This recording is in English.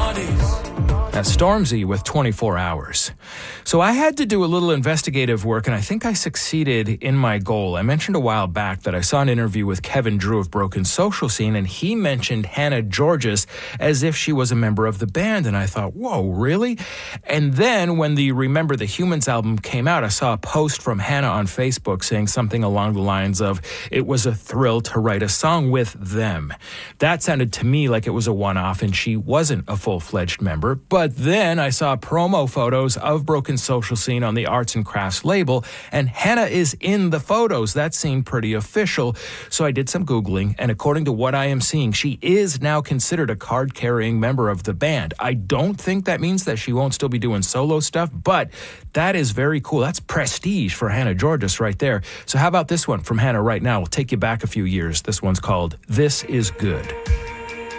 That's Stormzy with 24 Hours. So I had to do a little investigative work, and I think I succeeded in my goal. I mentioned a while back that I saw an interview with Kevin Drew of Broken Social Scene, and he mentioned Hannah Georgas as if she was a member of the band, and I thought, whoa, really? And then when the Remember the Humans album came out, I saw a post from Hannah on Facebook saying something along the lines of, it was a thrill to write a song with them. That sounded to me like it was a one-off, and she wasn't a full-fledged member. But then I saw promo photos of Broken Social Scene on the Arts and Crafts label, and Hannah is in the photos. That seemed pretty official. So I did some Googling, and according to what I am seeing, she is now considered a card-carrying member of the band. I don't think that means that she won't still be doing solo stuff, but that is very cool. That's prestige for Hannah Georgas right there. So how about this one from Hannah right now? We'll take you back a few years. This one's called This Is Good.